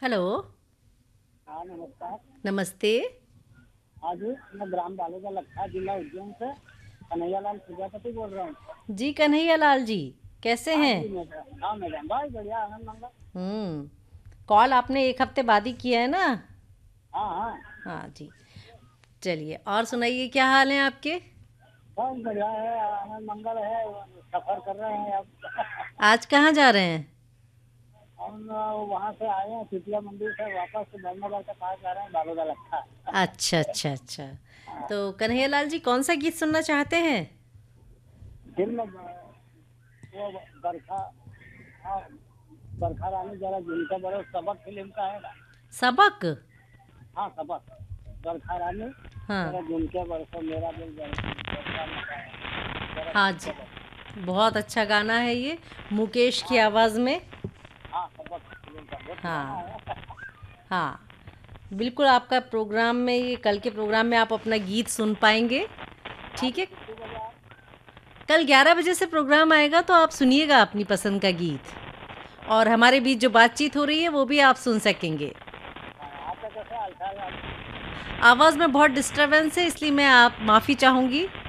Hello. हाँ, नमस्कार। नमस्ते। हाँ जी, मैं ग्राम बालोदा लखा, जिला उज्जैन से कन्हैयालाल प्रजापति बोल रहा हूँ। जी कन्हैया लाल जी, कैसे हाँ हैं? जी मैडम, हाँ मैडम, भाई बढ़िया, आनंद मंगल। हम्म। कॉल आपने एक हफ्ते बाद ही किया है ना? हाँ हाँ, हाँ जी। चलिए, और सुनाइए, क्या हाल है आपके? बहुत बढ़िया है, आनंद मंगल है। सफर कर रहे हैं अब। आज कहाँ जा रहे हैं? हम वहाँ से आए हैं, सिटिया मंदिर से वापस धर्मनगर के पास जा रहे हैं, बालोदा लखा। अच्छा अच्छा अच्छा। तो कन्हैया लाल जी, कौन सा गीत सुनना चाहते हैं? फिल्म वो बरखा, हाँ, बरखा रानी जरा जिनका बड़े सबक फिल्म का है ना। सबक। हाँ सबक, बरखा रानी हाँ। जरा जिनके बरसों मेरा दिल बरसा लगा है, जरा हाँ जिनके जी, बरसों। बहुत अच्छा गाना है ये, मुकेश की हाँ आवाज़ में। हाँ, सबक फिल्म का बहुत पुराना हाँ। है। हाँ, बिल्कुल आपका प्रोग्राम में, ये कल के प्रोग्राम में आप अपना गीत सुन पाएंगे। आप ठीक है। कितने बजे आए? कल 11 बजे से प्रोग्राम आएगा, तो आप सुनिएगा अपनी पसंद का गीत। और हमारे बीच जो बातचीत हो रही है वो भी आप सुन सकेंगे। आपका कैसे हाल चाल है? आवाज़ में बहुत डिस्टरबेंस है, इसलिए मैं आप माफ़ी चाहूँगी।